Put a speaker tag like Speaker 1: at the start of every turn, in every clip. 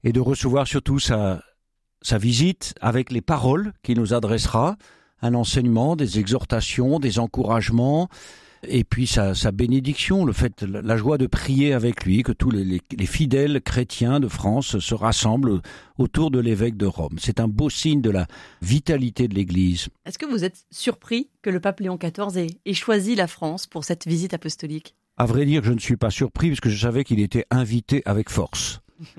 Speaker 1: et de recevoir surtout sa visite avec les paroles qu'il nous adressera, un enseignement, des exhortations, des encouragements, et puis sa bénédiction, la joie de prier avec lui, que tous les fidèles chrétiens de France se rassemblent autour de l'évêque de Rome. C'est un beau signe de la vitalité de l'Église.
Speaker 2: Est-ce que vous êtes surpris que le pape Léon XIV ait choisi la France pour cette visite apostolique ?
Speaker 1: À vrai dire, je ne suis pas surpris, parce que je savais qu'il était invité avec force.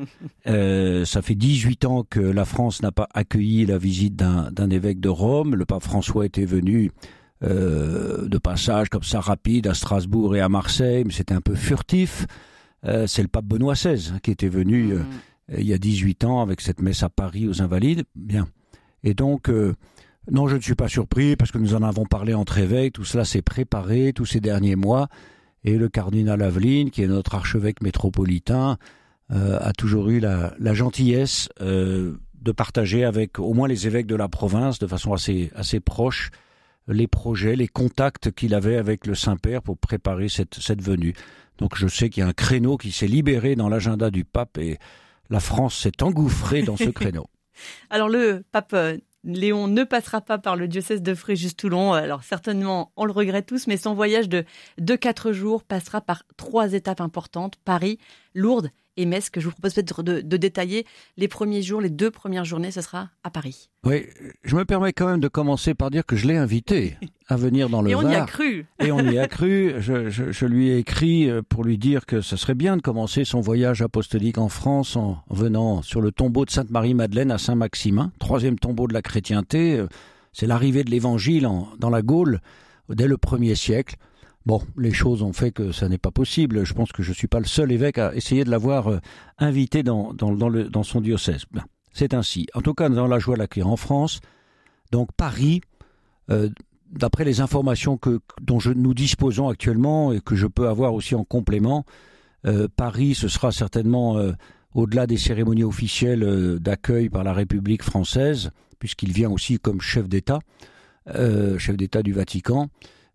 Speaker 1: Ça fait 18 ans que la France n'a pas accueilli la visite d'un évêque de Rome. Le pape François était venu de passage comme ça rapide à Strasbourg et à Marseille, mais c'était un peu furtif. C'est le pape Benoît XVI qui était venu il y a 18 ans avec cette messe à Paris aux Invalides. Bien. Et donc, non, je ne suis pas surpris parce que nous en avons parlé entre évêques. Tout cela s'est préparé tous ces derniers mois. Et le cardinal Aveline, qui est notre archevêque métropolitain, a toujours eu la gentillesse de partager avec au moins les évêques de la province, de façon assez proche, les projets, les contacts qu'il avait avec le Saint-Père pour préparer cette venue. Donc je sais qu'il y a un créneau qui s'est libéré dans l'agenda du pape et la France s'est engouffrée dans ce créneau.
Speaker 2: Alors le pape Léon ne passera pas par le diocèse de Fréjus-Toulon. Alors certainement, on le regrette tous, mais son voyage de 4 jours passera par 3 étapes importantes, Paris, Lourdes et Metz, que je vous propose peut-être de détailler. Les premiers jours, les 2 premières journées, ce sera à Paris.
Speaker 1: Oui, je me permets quand même de commencer par dire que je l'ai invité à venir dans le Var.
Speaker 2: Et on y a cru.
Speaker 1: Et on y a cru. Je lui ai écrit pour lui dire que ce serait bien de commencer son voyage apostolique en France en venant sur le tombeau de Sainte-Marie-Madeleine à Saint-Maximin, 3e tombeau de la chrétienté. C'est l'arrivée de l'Évangile dans la Gaule dès le 1er siècle. Bon, les choses ont fait que ça n'est pas possible. Je pense que je ne suis pas le seul évêque à essayer de l'avoir invité dans son diocèse. Ben, c'est ainsi. En tout cas, nous avons la joie de l'accueillir en France. Donc Paris, d'après les informations dont nous disposons actuellement et que je peux avoir aussi en complément, Paris, ce sera certainement au-delà des cérémonies officielles d'accueil par la République française, puisqu'il vient aussi comme chef d'État du Vatican.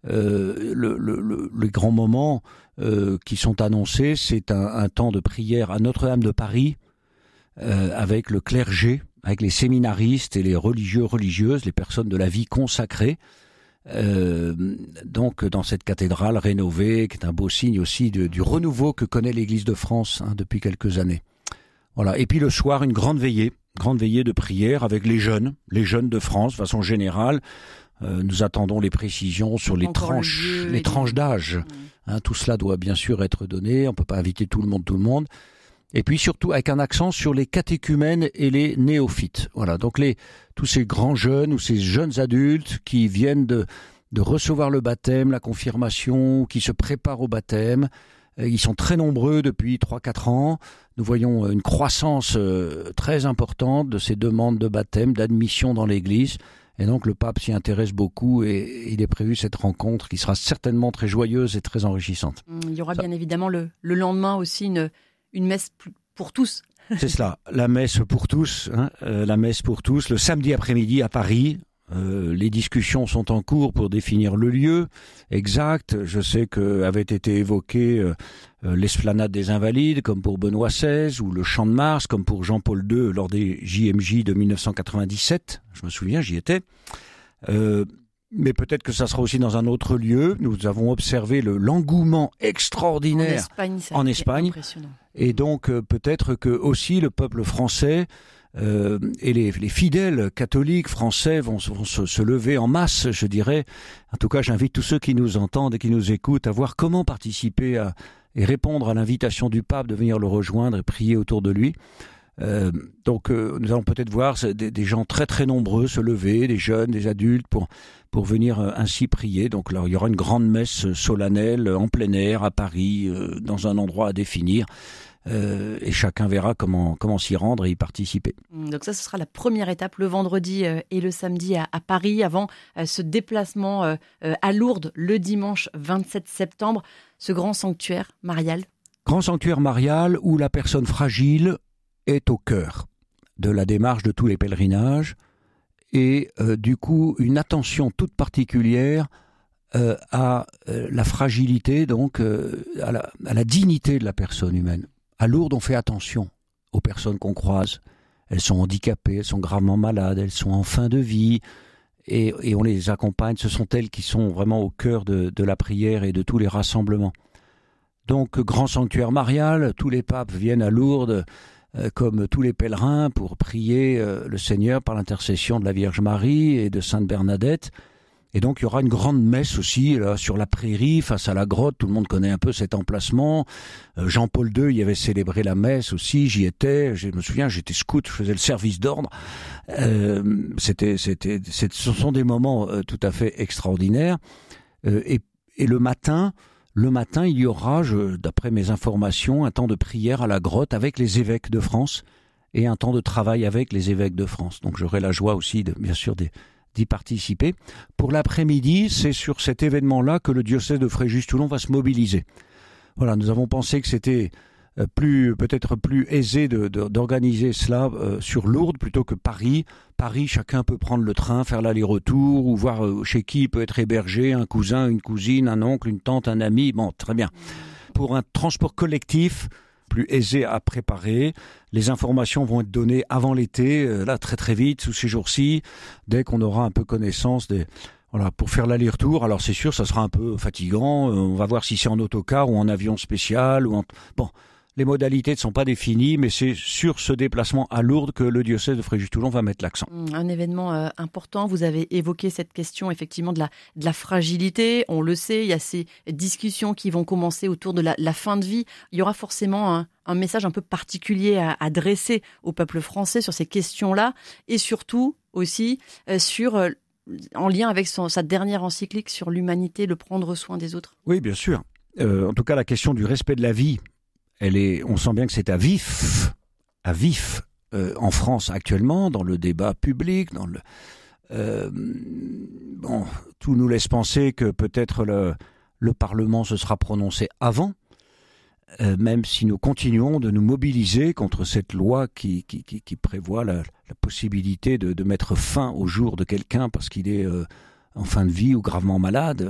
Speaker 1: Les grands moments qui sont annoncés, c'est un temps de prière à Notre-Dame de Paris avec le clergé, avec les séminaristes et les religieuses, les personnes de la vie consacrée. Donc dans cette cathédrale rénovée, qui est un beau signe aussi du renouveau que connaît l'Église de France depuis quelques années. Voilà. Et puis le soir, une grande veillée de prière avec les jeunes de France, de façon générale. Nous attendons les précisions sur les tranches d'âge. Tout cela doit bien sûr être donné. On ne peut pas inviter tout le monde. Et puis surtout avec un accent sur les catéchumènes et les néophytes. Voilà. Donc tous ces grands jeunes ou ces jeunes adultes qui viennent de recevoir le baptême, la confirmation, qui se préparent au baptême. Ils sont très nombreux depuis 3-4 ans. Nous voyons une croissance très importante de ces demandes de baptême, d'admission dans l'Église. Et donc le pape s'y intéresse beaucoup et il est prévu cette rencontre qui sera certainement très joyeuse et très enrichissante.
Speaker 2: Il y aura bien évidemment le lendemain aussi une messe pour tous.
Speaker 1: C'est cela, la messe pour tous, la messe pour tous, le samedi après-midi à Paris. Les discussions sont en cours pour définir le lieu exact. Je sais qu'avait été évoqué l'esplanade des Invalides comme pour Benoît XVI ou le Champ de Mars comme pour Jean-Paul II lors des JMJ de 1997. Je me souviens, j'y étais. Mais peut-être que ça sera aussi dans un autre lieu. Nous avons observé l'engouement extraordinaire en Espagne.
Speaker 2: Impressionnant.
Speaker 1: Et donc peut-être que aussi le peuple français et les fidèles catholiques français vont se lever en masse, je dirais. En tout cas, j'invite tous ceux qui nous entendent et qui nous écoutent à voir comment participer et répondre à l'invitation du pape de venir le rejoindre et prier autour de lui. Donc nous allons peut-être voir des gens très très nombreux se lever, des jeunes, des adultes pour venir ainsi prier. Donc là, il y aura une grande messe solennelle en plein air à Paris, dans un endroit à définir. Et chacun verra comment s'y rendre et y participer.
Speaker 2: Donc ça, ce sera la première étape, le vendredi et le samedi à Paris, avant ce déplacement à Lourdes le dimanche 27 septembre, ce grand sanctuaire marial.
Speaker 1: Grand sanctuaire marial où la personne fragile est au cœur de la démarche de tous les pèlerinages et du coup une attention toute particulière à la fragilité, donc à la dignité de la personne humaine. À Lourdes, on fait attention aux personnes qu'on croise. Elles sont handicapées, elles sont gravement malades, elles sont en fin de vie, et on les accompagne. Ce sont elles qui sont vraiment au cœur de la prière et de tous les rassemblements. Donc, grand sanctuaire marial, tous les papes viennent à Lourdes, comme tous les pèlerins, pour prier le Seigneur par l'intercession de la Vierge Marie et de Sainte Bernadette. Et donc, il y aura une grande messe aussi, là, sur la prairie, face à la grotte. Tout le monde connaît un peu cet emplacement. Jean-Paul II y avait célébré la messe aussi. J'y étais. Je me souviens, j'étais scout, je faisais le service d'ordre. Ce sont des moments tout à fait extraordinaires. Et le matin, il y aura, d'après mes informations, un temps de prière à la grotte avec les évêques de France et un temps de travail avec les évêques de France. Donc, j'aurai la joie aussi, bien sûr, d'y participer. Pour l'après-midi, c'est sur cet événement-là que le diocèse de Fréjus-Toulon va se mobiliser. Voilà, nous avons pensé que c'était peut-être plus aisé d'organiser cela sur Lourdes plutôt que Paris. Paris, chacun peut prendre le train, faire l'aller-retour, ou voir chez qui il peut être hébergé, un cousin, une cousine, un oncle, une tante, un ami. Bon, très bien. Pour un transport collectif, plus aisé à préparer. Les informations vont être données avant l'été, là très très vite, sous ces jours-ci, dès qu'on aura un peu connaissance voilà, pour faire l'aller-retour. Alors c'est sûr, ça sera un peu fatigant. On va voir si c'est en autocar ou en avion spécial. Bon, les modalités ne sont pas définies, mais c'est sur ce déplacement à Lourdes que le diocèse de Fréjus-Toulon va mettre l'accent.
Speaker 2: Un événement important. Vous avez évoqué cette question effectivement de la fragilité. On le sait, il y a ces discussions qui vont commencer autour de la fin de vie. Il y aura forcément un message un peu particulier à adresser au peuple français sur ces questions-là, et surtout aussi en lien avec sa dernière encyclique sur l'humanité, le prendre soin des autres.
Speaker 1: Oui, bien sûr. En tout cas, la question du respect de la vie, on sent bien que c'est à vif en France actuellement, dans le débat public, tout nous laisse penser que peut-être le Parlement se sera prononcé avant, même si nous continuons de nous mobiliser contre cette loi qui prévoit la possibilité de mettre fin au jour de quelqu'un parce qu'il est en fin de vie ou gravement malade.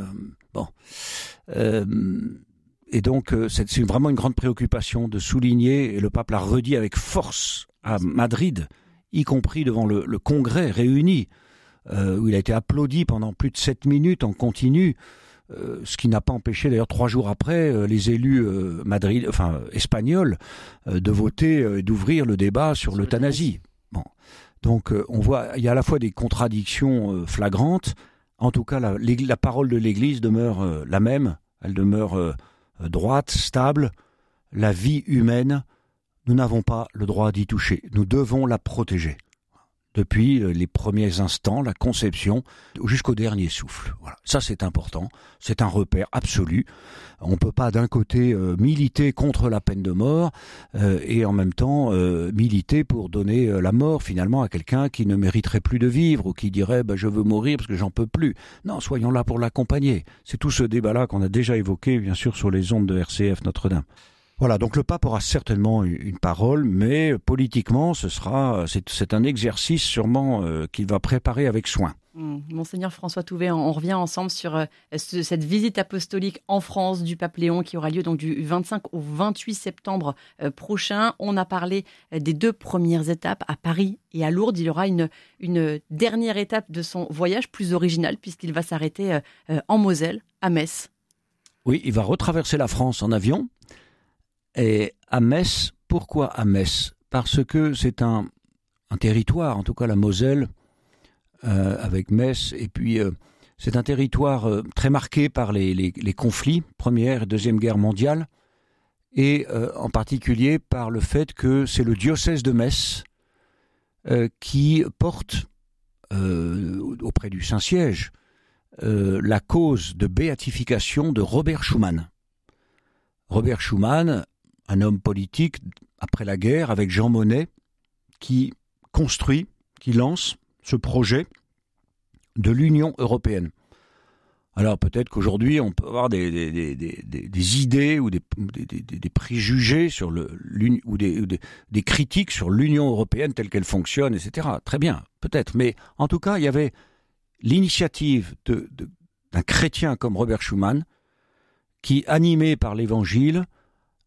Speaker 1: Et donc, c'est vraiment une grande préoccupation de souligner, et le pape l'a redit avec force à Madrid, y compris devant le Congrès réuni, où il a été applaudi pendant plus de 7 minutes en continu, ce qui n'a pas empêché d'ailleurs 3 jours après les élus espagnols de voter et d'ouvrir le débat sur l'euthanasie. Bon. Donc on voit, il y a à la fois des contradictions flagrantes. En tout cas, la parole de l'Église demeure la même, elle demeure droite, stable. La vie humaine, nous n'avons pas le droit d'y toucher. Nous devons la protéger. Depuis les premiers instants, la conception, jusqu'au dernier souffle. Voilà. Ça, c'est important. C'est un repère absolu. On ne peut pas, d'un côté, militer contre la peine de mort et en même temps militer pour donner la mort, finalement, à quelqu'un qui ne mériterait plus de vivre ou qui dirait « je veux mourir parce que j'en peux plus ». Non, soyons là pour l'accompagner. C'est tout ce débat-là qu'on a déjà évoqué, bien sûr, sur les ondes de RCF Notre-Dame. Voilà, donc le pape aura certainement une parole, mais politiquement, c'est un exercice sûrement qu'il va préparer avec soin.
Speaker 2: Monseigneur François Touvet, on revient ensemble sur cette visite apostolique en France du pape Léon qui aura lieu donc du 25 au 28 septembre prochain. On a parlé des 2 premières étapes à Paris et à Lourdes. Il y aura une dernière étape de son voyage plus originale puisqu'il va s'arrêter en Moselle, à Metz.
Speaker 1: Oui, il va retraverser la France en avion. Et à Metz, pourquoi à Metz ? Parce que c'est un territoire, en tout cas la Moselle, avec Metz, et puis c'est un territoire très marqué par les conflits, Première et Deuxième Guerre mondiale, et en particulier par le fait que c'est le diocèse de Metz qui porte auprès du Saint-Siège la cause de béatification de Robert Schuman. Robert Schuman, un homme politique après la guerre avec Jean Monnet, qui lance ce projet de l'Union européenne. Alors peut-être qu'aujourd'hui on peut avoir des idées ou des préjugés sur ou des critiques sur l'Union européenne telle qu'elle fonctionne, etc. Très bien, peut-être. Mais en tout cas, il y avait l'initiative d'un chrétien comme Robert Schuman qui, animé par l'Évangile,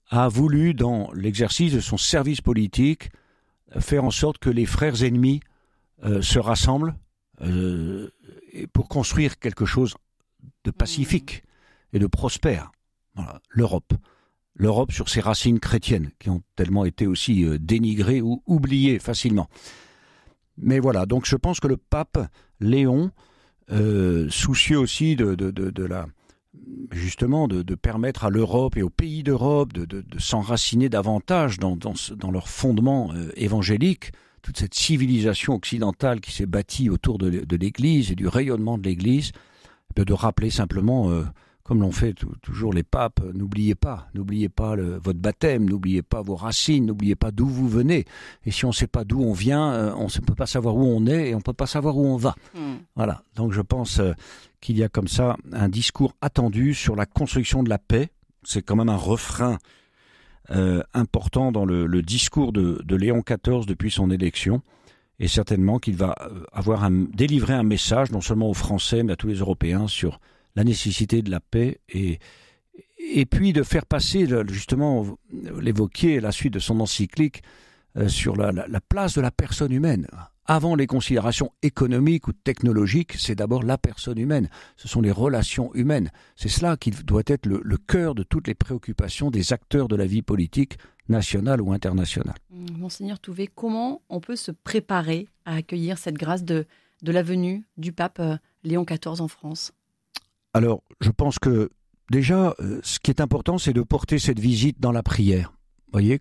Speaker 1: a voulu, dans l'exercice de son service politique, faire en sorte que les frères ennemis se rassemblent pour construire quelque chose de pacifique et de prospère. Voilà, l'Europe. L'Europe sur ses racines chrétiennes, qui ont tellement été aussi dénigrées ou oubliées facilement. Mais voilà, donc je pense que le pape Léon, soucieux aussi justement de permettre à l'Europe et aux pays d'Europe de s'enraciner davantage dans leur fondement évangélique, toute cette civilisation occidentale qui s'est bâtie autour de l'Église et du rayonnement de l'Église, de rappeler simplement, comme l'ont fait toujours les papes, n'oubliez pas votre baptême, n'oubliez pas vos racines, n'oubliez pas d'où vous venez. Et si on ne sait pas d'où on vient, on ne peut pas savoir où on est et on ne peut pas savoir où on va. Voilà, donc je pense qu'il y a comme ça un discours attendu sur la construction de la paix. C'est quand même un refrain important dans le discours de Léon XIV depuis son élection. Et certainement qu'il va délivrer un message, non seulement aux Français, mais à tous les Européens, sur la nécessité de la paix et puis de faire passer, justement, l'évoquer à la suite de son encyclique, sur la place de la personne humaine. Avant les considérations économiques ou technologiques, c'est d'abord la personne humaine. Ce sont les relations humaines. C'est cela qui doit être le cœur de toutes les préoccupations des acteurs de la vie politique, nationale ou internationale.
Speaker 2: Monseigneur Touvet, comment on peut se préparer à accueillir cette grâce de la venue du pape Léon XIV en France ?
Speaker 1: Alors, je pense que déjà, ce qui est important, c'est de porter cette visite dans la prière. Vous voyez,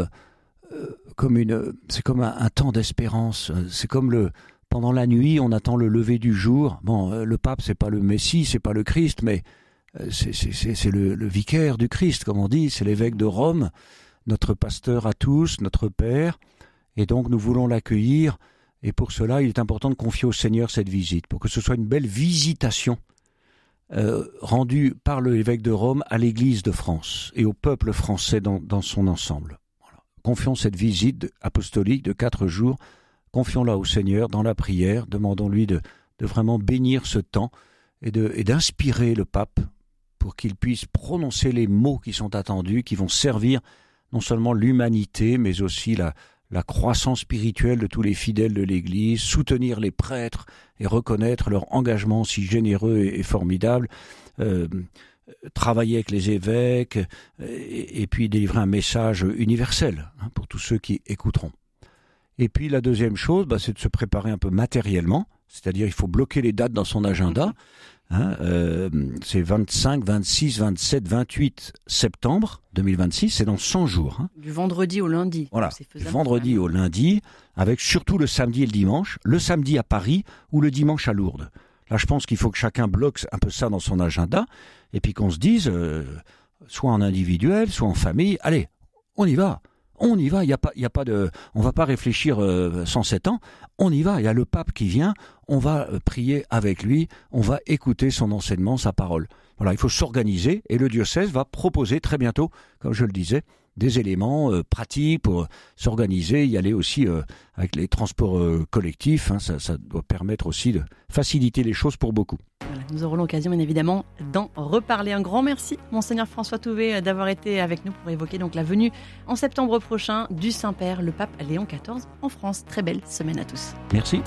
Speaker 1: c'est comme un temps d'espérance. C'est comme pendant la nuit, on attend le lever du jour. Bon, le pape, c'est pas le Messie, c'est pas le Christ, mais c'est le vicaire du Christ, comme on dit. C'est l'évêque de Rome, notre pasteur à tous, notre Père. Et donc, nous voulons l'accueillir. Et pour cela, il est important de confier au Seigneur cette visite, pour que ce soit une belle visitation rendue par l'évêque de Rome à l'Église de France et au peuple français dans son ensemble. Voilà. Confions cette visite apostolique de 4 jours, confions-la au Seigneur dans la prière, demandons-lui de vraiment bénir ce temps et d'inspirer le pape pour qu'il puisse prononcer les mots qui sont attendus, qui vont servir non seulement l'humanité, mais aussi la croissance spirituelle de tous les fidèles de l'Église, soutenir les prêtres et reconnaître leur engagement si généreux et formidable, travailler avec les évêques et puis délivrer un message universel pour tous ceux qui écouteront. Et puis la deuxième chose, c'est de se préparer un peu matériellement, c'est-à-dire il faut bloquer les dates dans son agenda. C'est 25, 26, 27, 28 septembre 2026, c'est dans 100 jours.
Speaker 2: Du vendredi au lundi.
Speaker 1: Voilà, du vendredi au lundi, avec surtout le samedi et le dimanche, le samedi à Paris ou le dimanche à Lourdes. Là, je pense qu'il faut que chacun bloque un peu ça dans son agenda, et puis qu'on se dise, soit en individuel, soit en famille, allez, on y va, il y a pas de, on va pas réfléchir 107 ans, on y va, il y a le pape qui vient, on va prier avec lui, on va écouter son enseignement, sa parole. Voilà, il faut s'organiser et le diocèse va proposer très bientôt, comme je le disais, des éléments pratiques pour s'organiser, y aller aussi avec les transports collectifs, ça doit permettre aussi de faciliter les choses pour beaucoup.
Speaker 2: Voilà, nous aurons l'occasion bien évidemment d'en reparler. Un grand merci Monseigneur François Touvet d'avoir été avec nous pour évoquer donc la venue en septembre prochain du Saint-Père, le pape Léon XIV en France. Très belle semaine à tous.
Speaker 1: Merci.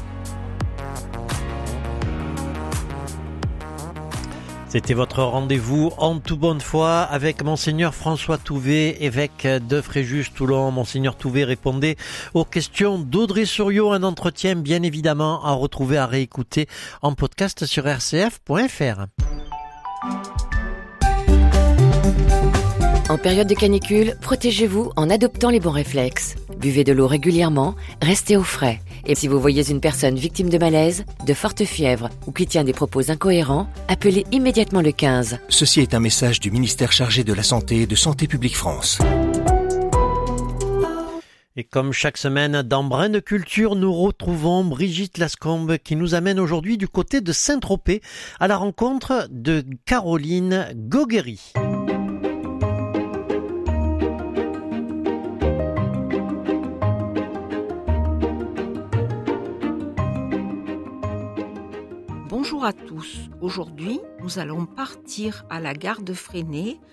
Speaker 3: C'était votre rendez-vous en toute bonne foi avec Monseigneur François Touvet, évêque de Fréjus-Toulon. Monseigneur Touvet répondait aux questions d'Audrey Souriau, un entretien bien évidemment à retrouver, à réécouter en podcast sur rcf.fr.
Speaker 4: En période de canicule, protégez-vous en adoptant les bons réflexes. Buvez de l'eau régulièrement, restez au frais. Et si vous voyez une personne victime de malaise, de forte fièvre ou qui tient des propos incohérents, appelez immédiatement le 15.
Speaker 5: Ceci est un message du ministère chargé de la Santé et de Santé publique France.
Speaker 3: Et comme chaque semaine, dans Brin de Culture, nous retrouvons Brigitte Lascombe qui nous amène aujourd'hui du côté de Saint-Tropez à la rencontre de Caroline Goguery.
Speaker 6: Bonjour à tous. Aujourd'hui, nous allons partir à la gare de Fresnay,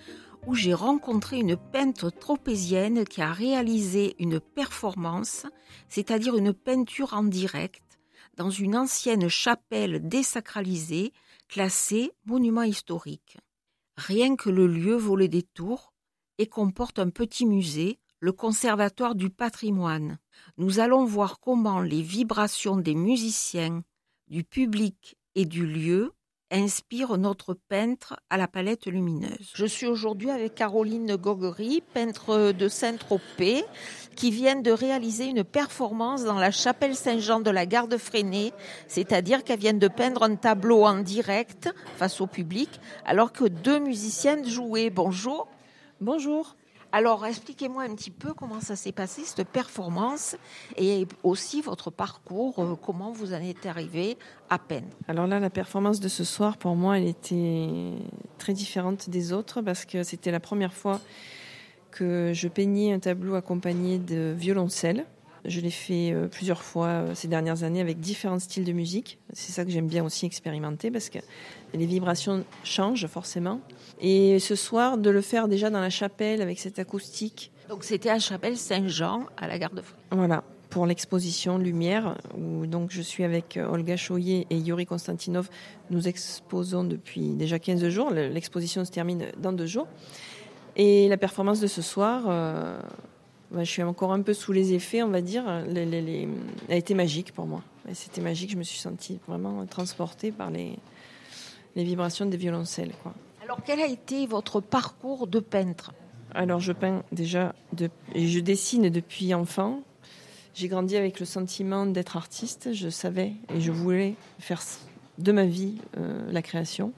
Speaker 6: où j'ai rencontré une peintre tropézienne qui a réalisé une performance, c'est-à-dire une peinture en direct, dans une ancienne chapelle désacralisée, classée monument historique. Rien que le lieu vaut le détour et comporte un petit musée, le Conservatoire du patrimoine. Nous allons voir comment les vibrations des musiciens, du public et du lieu inspirent notre peintre à la palette lumineuse. Je suis aujourd'hui avec Caroline Goguery, peintre de Saint-Tropez, qui vient de réaliser une performance dans la chapelle Saint-Jean de la gare de Fresnay, c'est-à-dire qu'elle vient de peindre un tableau en direct face au public, alors que 2 musiciennes jouaient. Bonjour.
Speaker 7: Bonjour.
Speaker 6: Alors, expliquez-moi un petit peu comment ça s'est passé, cette performance, et aussi votre parcours, comment vous en êtes arrivé à peindre.
Speaker 7: Alors là, la performance de ce soir, pour moi, elle était très différente des autres parce que c'était la première fois que je peignais un tableau accompagné de violoncelle. Je l'ai fait plusieurs fois ces dernières années avec différents styles de musique. C'est ça que j'aime bien aussi expérimenter parce que les vibrations changent forcément. Et ce soir, de le faire déjà dans la chapelle avec cette acoustique.
Speaker 6: Donc c'était à la chapelle Saint-Jean à la gare de Fresnay.
Speaker 7: Voilà, pour l'exposition Lumière, où donc je suis avec Olga Choyer et Yuri Konstantinov. Nous exposons depuis déjà 15 jours. L'exposition se termine dans 2 jours. Et la performance de ce soir... je suis encore un peu sous les effets, on va dire. Elle a été magique pour moi. Et c'était magique, je me suis sentie vraiment transportée par les vibrations des violoncelles, quoi.
Speaker 6: Alors, quel a été votre parcours de peintre ?
Speaker 7: Alors, je peins déjà, et je dessine depuis enfant. J'ai grandi avec le sentiment d'être artiste. Je savais et je voulais faire de ma vie la création.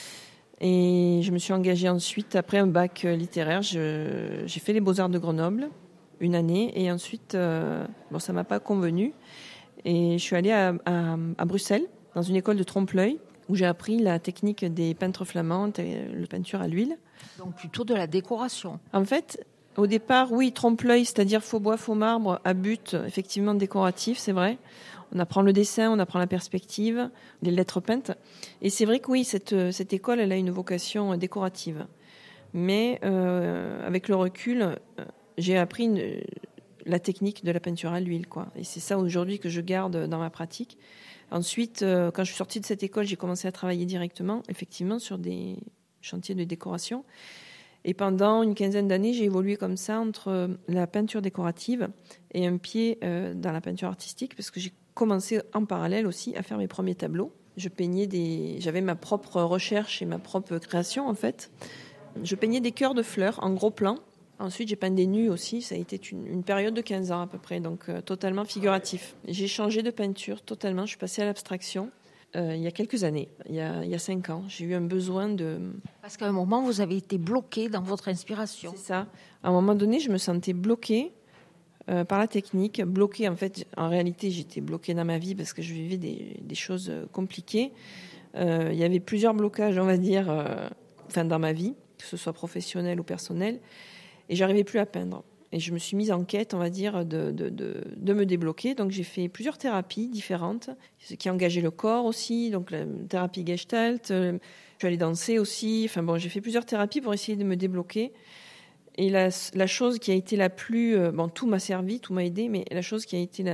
Speaker 7: Et je me suis engagée ensuite, après un bac littéraire, j'ai fait les Beaux-Arts de Grenoble. Une année, et ensuite, ça m'a pas convenu. Et je suis allée à Bruxelles, dans une école de trompe-l'œil, où j'ai appris la technique des peintres flamands, la peinture à l'huile.
Speaker 6: Donc plutôt de la décoration.
Speaker 7: En fait, au départ, oui, trompe-l'œil, c'est-à-dire faux bois, faux marbre, à but effectivement décoratif, c'est vrai. On apprend le dessin, on apprend la perspective, les lettres peintes. Et c'est vrai que oui, cette école, elle a une vocation décorative. Mais avec le recul... j'ai appris la technique de la peinture à l'huile, quoi. Et c'est ça aujourd'hui que je garde dans ma pratique. Ensuite, quand je suis sortie de cette école, j'ai commencé à travailler directement, effectivement, sur des chantiers de décoration. Et pendant une 15aine d'années, j'ai évolué comme ça entre la peinture décorative et un pied dans la peinture artistique, parce que j'ai commencé en parallèle aussi à faire mes premiers tableaux. J'avais ma propre recherche et ma propre création, en fait. Je peignais des cœurs de fleurs en gros plan. Ensuite, j'ai peint des nus aussi. Ça a été une période de 15 ans à peu près, donc totalement figuratif. J'ai changé de peinture totalement. Je suis passée à l'abstraction il y a quelques années, il y a 5 ans. J'ai eu un besoin de...
Speaker 6: Parce qu'à un moment, vous avez été bloquée dans votre inspiration.
Speaker 7: C'est ça. À un moment donné, je me sentais bloquée par la technique. Bloquée, en fait, en réalité, j'étais bloquée dans ma vie parce que je vivais des choses compliquées. Il y avait plusieurs blocages, on va dire, dans ma vie, que ce soit professionnel ou personnel. Et j'arrivais plus à peindre. Et je me suis mise en quête, on va dire, de me débloquer. Donc j'ai fait plusieurs thérapies différentes, ce qui engageait le corps aussi, donc la thérapie Gestalt. Je suis allée danser aussi. J'ai fait plusieurs thérapies pour essayer de me débloquer. Et la chose qui a été la plus... tout m'a servi, tout m'a aidé, mais la chose qui a été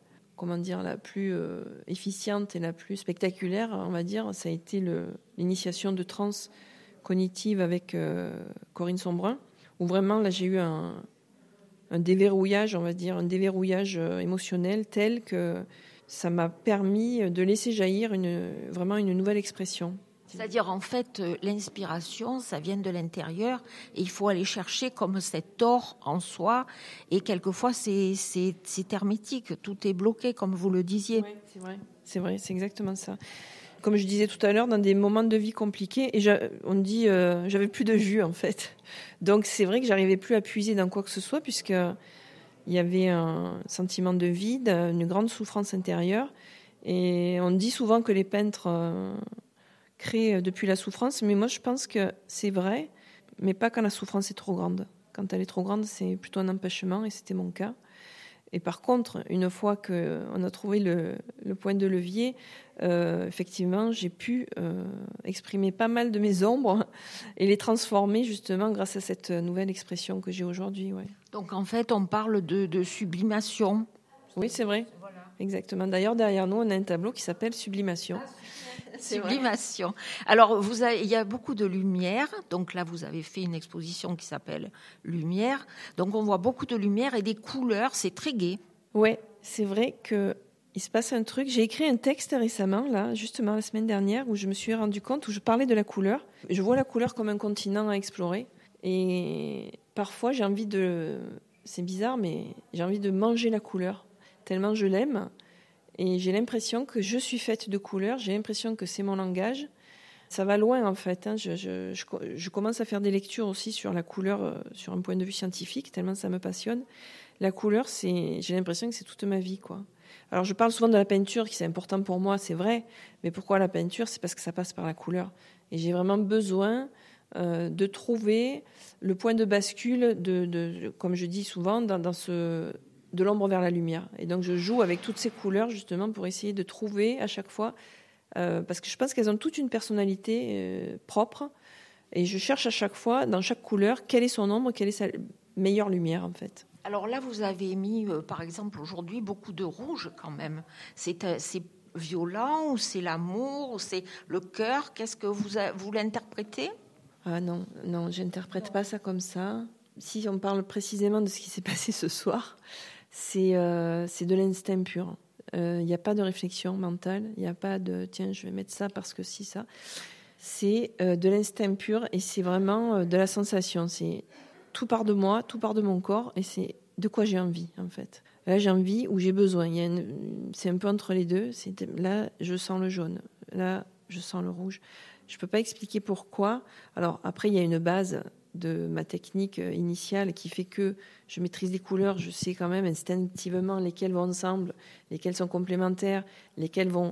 Speaker 7: la plus efficiente et la plus spectaculaire, on va dire, ça a été l'initiation de transe cognitive avec Corinne Sombrun, où vraiment, là, j'ai eu un déverrouillage, on va dire, un déverrouillage émotionnel tel que ça m'a permis de laisser jaillir vraiment une nouvelle expression.
Speaker 6: C'est-à-dire, en fait, l'inspiration, ça vient de l'intérieur et il faut aller chercher comme cet or en soi. Et quelquefois, c'est hermétique, tout est bloqué, comme vous le disiez.
Speaker 7: Oui, c'est vrai, c'est exactement ça. Comme je disais tout à l'heure, dans des moments de vie compliqués, et on dit, j'avais plus de jus en fait. Donc c'est vrai que j'arrivais plus à puiser dans quoi que ce soit, puisque il y avait un sentiment de vide, une grande souffrance intérieure. Et on dit souvent que les peintres créent depuis la souffrance, mais moi je pense que c'est vrai, mais pas quand la souffrance est trop grande. Quand elle est trop grande, c'est plutôt un empêchement, et c'était mon cas. Et par contre, une fois qu'on a trouvé le point de levier, effectivement, j'ai pu exprimer pas mal de mes ombres et les transformer justement grâce à cette nouvelle expression que j'ai aujourd'hui. Ouais.
Speaker 6: Donc en fait, on parle de sublimation.
Speaker 7: Oui, c'est vrai. Voilà. Exactement. D'ailleurs, derrière nous, on a un tableau qui s'appelle Sublimation.
Speaker 6: Sublimation. Alors, il y a beaucoup de lumière. Donc là, vous avez fait une exposition qui s'appelle Lumière. Donc, on voit beaucoup de lumière et des couleurs. C'est très gai.
Speaker 7: Oui, c'est vrai qu'il se passe un truc. J'ai écrit un texte récemment, là, justement la semaine dernière, où je me suis rendu compte, où je parlais de la couleur. Je vois la couleur comme un continent à explorer. Et parfois, j'ai envie c'est bizarre, mais j'ai envie de manger la couleur, tellement je l'aime. Et j'ai l'impression que je suis faite de couleurs, j'ai l'impression que c'est mon langage. Ça va loin, en fait. Hein. Je commence à faire des lectures aussi sur la couleur, sur un point de vue scientifique, tellement ça me passionne. La couleur, j'ai l'impression que c'est toute ma vie, quoi. Alors, je parle souvent de la peinture, qui c'est important pour moi, c'est vrai. Mais pourquoi la peinture ? C'est parce que ça passe par la couleur. Et j'ai vraiment besoin de trouver le point de bascule, comme je dis souvent, de l'ombre vers la lumière. Et donc, je joue avec toutes ces couleurs, justement, pour essayer de trouver à chaque fois, parce que je pense qu'elles ont toute une personnalité propre. Et je cherche à chaque fois, dans chaque couleur, quelle est son ombre, quelle est sa meilleure lumière, en fait.
Speaker 6: Alors là, vous avez mis, par exemple, aujourd'hui, beaucoup de rouge, quand même. C'est violent, ou c'est l'amour, ou c'est le cœur. Qu'est-ce que vous l'interprétez ?
Speaker 7: Ah non, j'interprète pas ça comme ça. Si on parle précisément de ce qui s'est passé ce soir, c'est de l'instinct pur. Il n'y a pas de réflexion mentale, il n'y a pas de « tiens, je vais mettre ça parce que si, ça ». C'est de l'instinct pur et c'est vraiment de la sensation. C'est tout part de moi, tout part de mon corps et c'est de quoi j'ai envie, en fait. Là, j'ai envie ou j'ai besoin. C'est un peu entre les deux. Là, je sens le jaune. Là, je sens le rouge. Je ne peux pas expliquer pourquoi. Alors, après, il y a une base de ma technique initiale qui fait que je maîtrise les couleurs. Je sais quand même instinctivement lesquelles vont ensemble, lesquelles sont complémentaires, lesquelles vont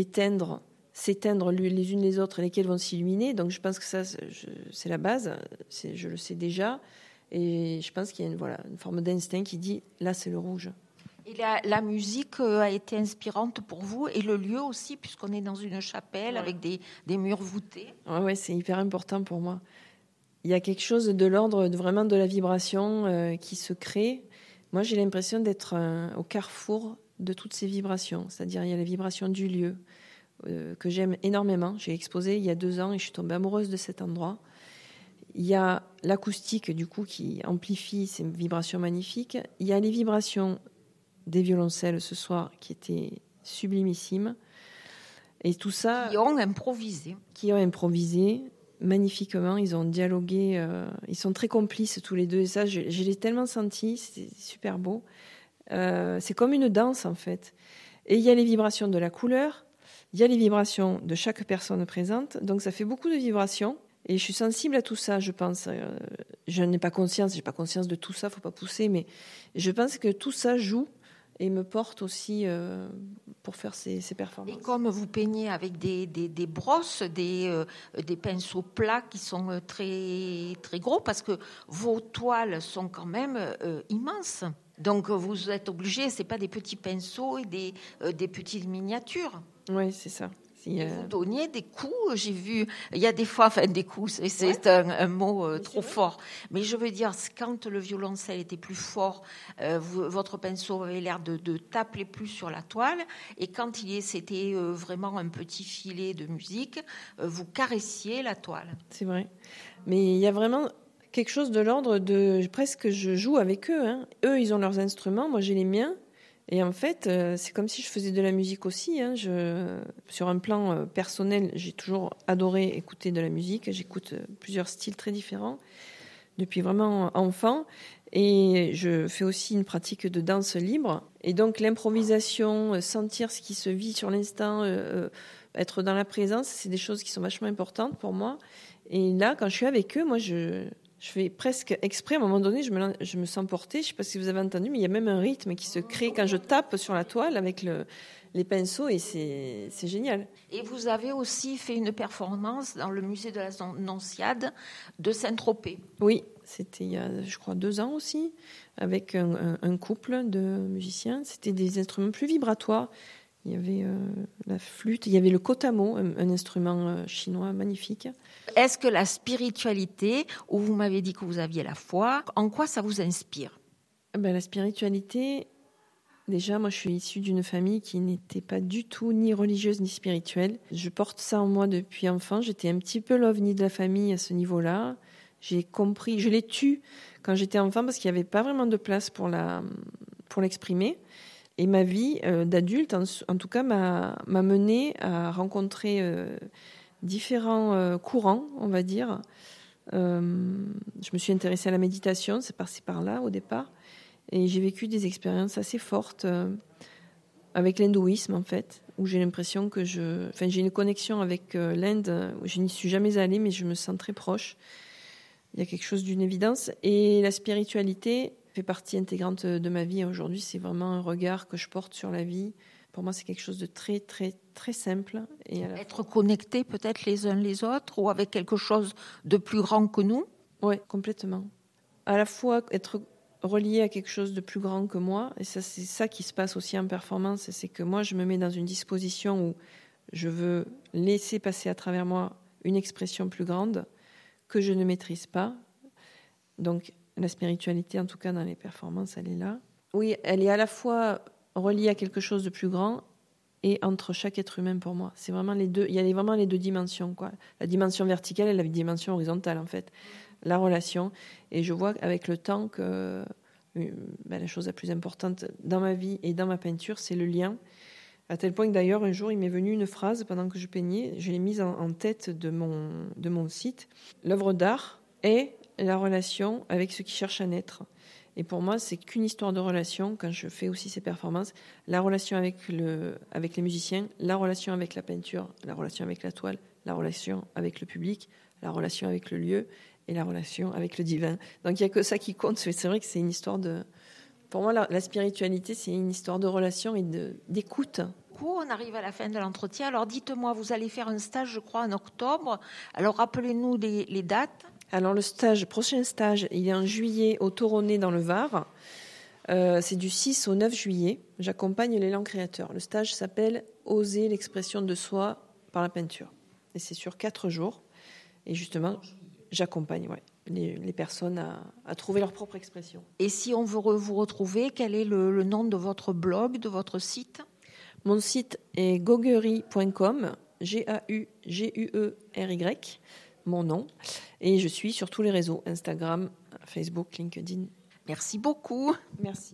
Speaker 7: s'éteindre les unes les autres, lesquelles vont s'illuminer. Donc, je pense que ça, c'est la base. Je le sais déjà. Et je pense qu'il y a une forme d'instinct qui dit « là, c'est le rouge ».
Speaker 6: Et la musique a été inspirante pour vous et le lieu aussi, puisqu'on est dans une chapelle avec des murs voûtés.
Speaker 7: Oui, c'est hyper important pour moi. Il y a quelque chose de l'ordre vraiment de la vibration qui se crée. Moi, j'ai l'impression d'être au carrefour de toutes ces vibrations. C'est-à-dire, il y a la vibration du lieu que j'aime énormément. J'ai exposé il y a 2 ans et je suis tombée amoureuse de cet endroit. Il y a l'acoustique, du coup, qui amplifie ces vibrations magnifiques. Il y a les vibrations des violoncelles ce soir qui étaient sublimissimes. Et tout ça...
Speaker 6: Qui ont improvisé.
Speaker 7: Magnifiquement. Ils ont dialogué. Ils sont très complices tous les deux. Et ça, je l'ai tellement senti. C'est super beau. C'est comme une danse, en fait. Et il y a les vibrations de la couleur. Il y a les vibrations de chaque personne présente. Donc, ça fait beaucoup de vibrations. Et je suis sensible à tout ça, je pense. Je n'ai pas conscience. J'ai pas conscience de tout ça. Faut pas pousser. Mais je pense que tout ça joue et me porte aussi pour faire ces performances.
Speaker 6: Et comme vous peignez avec des brosses, des pinceaux plats qui sont très, très gros, parce que vos toiles sont quand même immenses. Donc vous êtes obligé, c'est pas des petits pinceaux et des petites miniatures.
Speaker 7: Oui, c'est ça.
Speaker 6: Et vous donniez des coups, j'ai vu, il y a des fois, des coups, c'est un mot trop fort. Mais je veux dire, quand le violoncelle était plus fort, votre pinceau avait l'air de taper plus sur la toile. Et quand c'était vraiment un petit filet de musique, vous caressiez la toile.
Speaker 7: C'est vrai. Mais il y a vraiment quelque chose de l'ordre de presque je joue avec eux. Hein. Eux, ils ont leurs instruments, moi j'ai les miens. Et en fait, c'est comme si je faisais de la musique aussi. Hein. Sur un plan personnel, j'ai toujours adoré écouter de la musique. J'écoute plusieurs styles très différents depuis vraiment enfant. Et je fais aussi une pratique de danse libre. Et donc l'improvisation, sentir ce qui se vit sur l'instant, être dans la présence, c'est des choses qui sont vachement importantes pour moi. Et là, quand je suis avec eux, moi, je fais presque exprès, à un moment donné, je me sens portée. Je ne sais pas si vous avez entendu, mais il y a même un rythme qui se crée quand je tape sur la toile avec les pinceaux et c'est génial.
Speaker 6: Et vous avez aussi fait une performance dans le musée de la Nonciade de Saint-Tropez.
Speaker 7: Oui, C'était il y a, je crois, 2 ans aussi, avec un couple de musiciens. C'était des instruments plus vibratoires. Il y avait la flûte, il y avait le kotamo, un instrument chinois magnifique.
Speaker 6: Est-ce que la spiritualité, où vous m'avez dit que vous aviez la foi, en quoi ça vous inspire ?
Speaker 7: La spiritualité, déjà, moi je suis issue d'une famille qui n'était pas du tout ni religieuse ni spirituelle. Je porte ça en moi depuis enfant. J'étais un petit peu l'ovni de la famille à ce niveau-là. J'ai compris, je l'ai tue quand j'étais enfant parce qu'il n'y avait pas vraiment de place pour l'exprimer. Et ma vie d'adulte, en tout cas, m'a menée à rencontrer différents courants, on va dire. Je me suis intéressée à la méditation, c'est par-ci par-là au départ. Et j'ai vécu des expériences assez fortes avec l'hindouisme, en fait, où j'ai l'impression que j'ai une connexion avec l'Inde. Je n'y suis jamais allée, mais je me sens très proche. Il y a quelque chose d'une évidence. Et la spiritualité fait partie intégrante de ma vie. Aujourd'hui, c'est vraiment un regard que je porte sur la vie. Pour moi, c'est quelque chose de très, très, très simple. Et
Speaker 6: être connecté peut-être les uns les autres ou avec quelque chose de plus grand que nous ?
Speaker 7: Oui, complètement. À la fois être relié à quelque chose de plus grand que moi. Et ça, c'est ça qui se passe aussi en performance. C'est que moi, je me mets dans une disposition où je veux laisser passer à travers moi une expression plus grande que je ne maîtrise pas. Donc, la spiritualité, en tout cas dans les performances, elle est là. Oui, elle est à la fois reliée à quelque chose de plus grand et entre chaque être humain pour moi. C'est vraiment les deux. Il y a vraiment les deux dimensions, quoi. La dimension verticale et la dimension horizontale, en fait. La relation. Et je vois avec le temps que la chose la plus importante dans ma vie et dans ma peinture, c'est le lien. À tel point que d'ailleurs, un jour, il m'est venu une phrase pendant que je peignais. Je l'ai mise en tête de mon site. L'œuvre d'art est la relation avec ce qui cherche à naître. Et pour moi, c'est qu'une histoire de relation. Quand je fais aussi ces performances, la relation avec les musiciens, la relation avec la peinture, la relation avec la toile, la relation avec le public, la relation avec le lieu et la relation avec le divin. Donc il n'y a que ça qui compte. C'est vrai que c'est une histoire de... Pour moi, la spiritualité, c'est une histoire de relation et d'écoute.
Speaker 6: On arrive à la fin de l'entretien. Alors dites-moi, vous allez faire un stage, je crois, en octobre. Alors rappelez-nous les dates.
Speaker 7: Alors le prochain stage, il est en juillet au Toronnet dans le Var. C'est du 6 au 9 juillet. J'accompagne l'élan créateur. Le stage s'appelle « Oser l'expression de soi par la peinture ». Et c'est sur 4 jours. Et justement, j'accompagne les personnes à trouver leur propre expression.
Speaker 6: Et si on veut vous retrouver, quel est le nom de votre blog, de votre site ?
Speaker 7: Mon site est gauguery.com, Gauguery, mon nom. Et je suis sur tous les réseaux, Instagram, Facebook, LinkedIn.
Speaker 6: Merci beaucoup.
Speaker 7: Merci.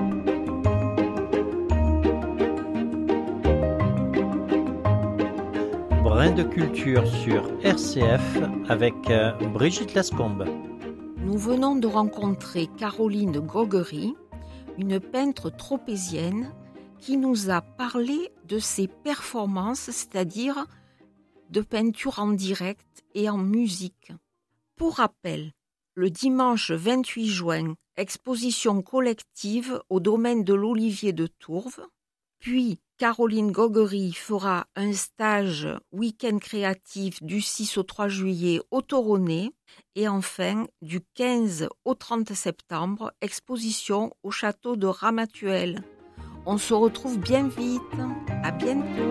Speaker 3: Brin de culture sur RCF avec Brigitte Lascombe.
Speaker 6: Nous venons de rencontrer Caroline Gauguery, une peintre tropézienne qui nous a parlé de ses performances, c'est-à-dire de peinture en direct et en musique. Pour rappel, le dimanche 28 juin, exposition collective au domaine de l'Olivier de Tourves. Puis, Caroline Gauguery fera un stage week-end créatif du 6 au 3 juillet au Toronnet. Et enfin, du 15 au 30 septembre, exposition au château de Ramatuelle. On se retrouve bien vite. À bientôt.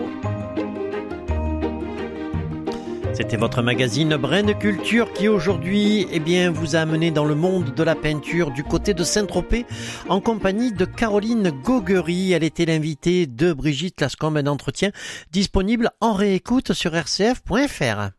Speaker 3: C'était votre magazine Brin de Culture qui aujourd'hui vous a amené dans le monde de la peinture du côté de Saint-Tropez en compagnie de Caroline Gauguery. Elle était l'invitée de Brigitte Lascombe, un entretien disponible en réécoute sur rcf.fr.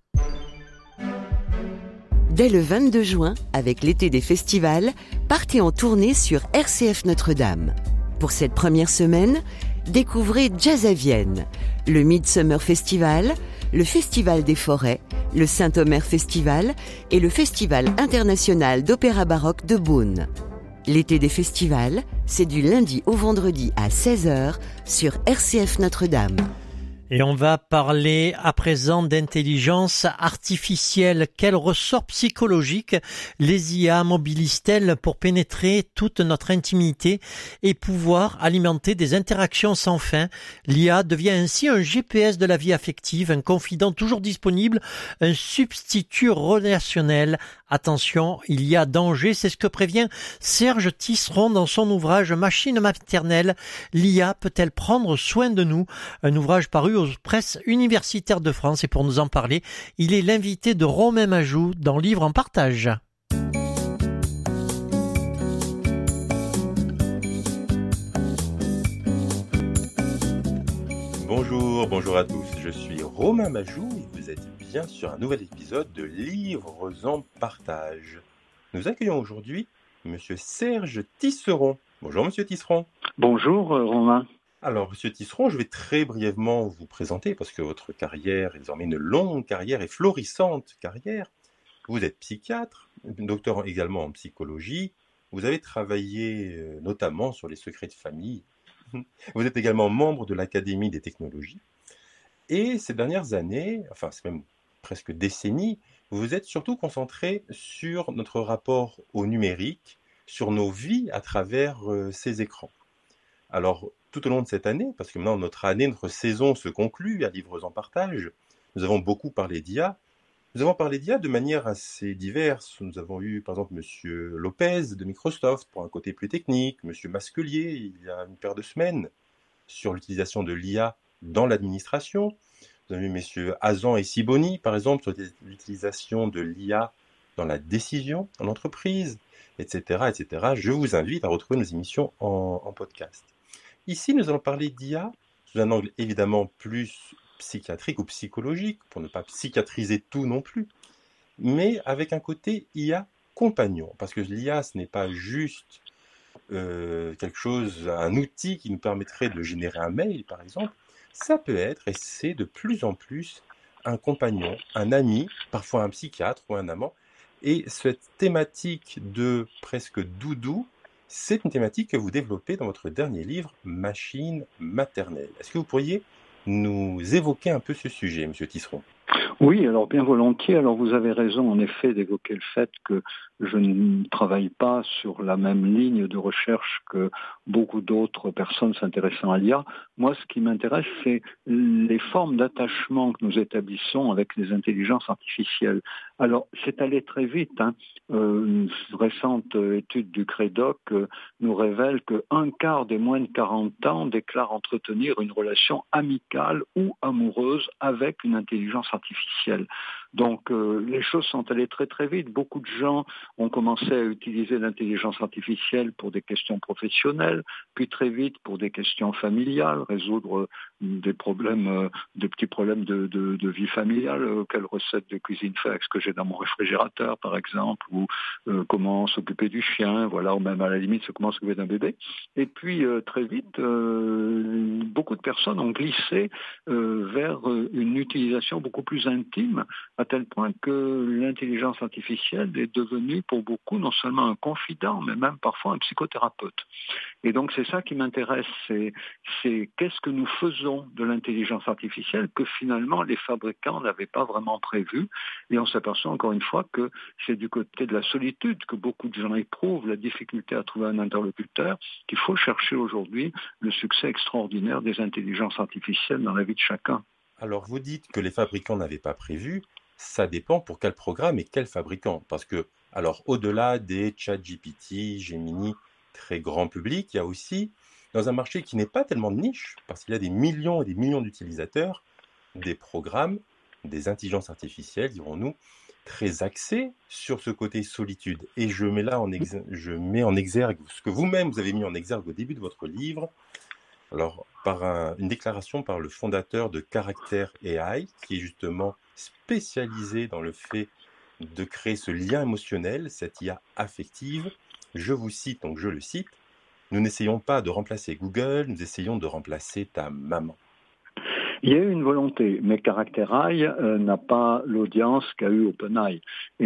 Speaker 8: Dès le 22 juin, avec l'été des festivals, partez en tournée sur RCF Notre-Dame. Pour cette première semaine, découvrez Jazz à Vienne, le Midsummer Festival, le Festival des Forêts, le Saint-Omer Festival et le Festival international d'opéra baroque de Beaune. L'été des festivals, c'est du lundi au vendredi à 16h sur RCF Notre-Dame.
Speaker 3: Et on va parler à présent d'intelligence artificielle. Quel ressort psychologique les IA mobilisent-elles pour pénétrer toute notre intimité et pouvoir alimenter des interactions sans fin? L'IA devient ainsi un GPS de la vie affective, un confident toujours disponible, un substitut relationnel. Attention, il y a danger, c'est ce que prévient Serge Tisseron dans son ouvrage Machine maternelle. L'IA peut-elle prendre soin de nous? Un ouvrage paru aux presses universitaires de France. Et pour nous en parler, il est l'invité de Romain Majou dans Livre en partage.
Speaker 9: Bonjour à tous. Je suis Romain Majou et vous êtes bien sur un nouvel épisode de Livres en partage. Nous accueillons aujourd'hui Monsieur Serge Tisseron. Bonjour Monsieur Tisseron.
Speaker 10: Bonjour Romain.
Speaker 9: Alors, Monsieur Tisseron, je vais très brièvement vous présenter parce que votre carrière est désormais une longue carrière et florissante carrière. Vous êtes psychiatre, docteur également en psychologie. Vous avez travaillé notamment sur les secrets de famille. Vous êtes également membre de l'Académie des technologies. Et ces dernières années, enfin c'est même presque décennies, vous vous êtes surtout concentré sur notre rapport au numérique, sur nos vies à travers ces écrans. Alors, tout au long de cette année, parce que maintenant notre saison se conclut à Livres en partage, nous avons beaucoup parlé d'IA. Nous avons parlé d'IA de manière assez diverse. Nous avons eu par exemple Monsieur Lopez de Microsoft pour un côté plus technique, Monsieur Masquelier il y a une paire de semaines sur l'utilisation de l'IA dans l'administration. Nous avons eu Messieurs Hazan et Siboni par exemple sur l'utilisation de l'IA dans la décision en entreprise, etc., etc. Je vous invite à retrouver nos émissions en podcast. Ici, nous allons parler d'IA sous un angle évidemment plus psychiatrique ou psychologique, pour ne pas psychiatriser tout non plus, mais avec un côté IA compagnon. Parce que l'IA, ce n'est pas juste quelque chose, un outil qui nous permettrait de générer un mail, par exemple. Ça peut être, et c'est de plus en plus, un compagnon, un ami, parfois un psychiatre ou un amant. Et cette thématique de presque doudou, c'est une thématique que vous développez dans votre dernier livre, Machine maternelle. Est-ce que vous pourriez nous évoquer un peu ce sujet, Monsieur Tisseron ?
Speaker 10: Oui, alors bien volontiers. Alors vous avez raison en effet d'évoquer le fait que je ne travaille pas sur la même ligne de recherche que beaucoup d'autres personnes s'intéressant à l'IA. Moi, ce qui m'intéresse, c'est les formes d'attachement que nous établissons avec les intelligences artificielles. Alors, c'est allé très vite. Une récente étude du CREDOC nous révèle qu'un quart des moins de 40 ans déclarent entretenir une relation amicale ou amoureuse avec une intelligence artificielle. Donc, les choses sont allées très très vite. Beaucoup de gens ont commencé à utiliser l'intelligence artificielle pour des questions professionnelles, puis très vite pour des questions familiales, résoudre des problèmes, des petits problèmes de vie familiale. Quelle recette de cuisine faire avec ce que j'ai dans mon réfrigérateur, par exemple, ou comment s'occuper du chien, voilà, ou même à la limite, comment s'occuper d'un bébé. Et puis, très vite, beaucoup de personnes ont glissé vers une utilisation beaucoup plus intime, à tel point que l'intelligence artificielle est devenue pour beaucoup non seulement un confident, mais même parfois un psychothérapeute. Et donc c'est ça qui m'intéresse, c'est qu'est-ce que nous faisons de l'intelligence artificielle que finalement les fabricants n'avaient pas vraiment prévu. Et on s'aperçoit encore une fois que c'est du côté de la solitude que beaucoup de gens éprouvent, la difficulté à trouver un interlocuteur, qu'il faut chercher aujourd'hui le succès extraordinaire des intelligences artificielles dans la vie de chacun.
Speaker 9: Alors vous dites que les fabricants n'avaient pas prévu. Ça dépend pour quel programme et quel fabricant. Parce que, alors, au-delà des ChatGPT, Gemini, très grand public, il y a aussi, dans un marché qui n'est pas tellement de niche, parce qu'il y a des millions et des millions d'utilisateurs, des programmes, des intelligences artificielles, dirons-nous, très axés sur ce côté solitude. Et je mets là je mets en exergue ce que vous-même vous avez mis en exergue au début de votre livre. Alors, par une déclaration par le fondateur de Character AI, qui est justement spécialisé dans le fait de créer ce lien émotionnel, cette IA affective. Je vous cite, donc je le cite, « Nous n'essayons pas de remplacer Google, nous essayons de remplacer ta maman ».
Speaker 10: Il y a eu une volonté, mais Character AI n'a pas l'audience qu'a eu OpenAI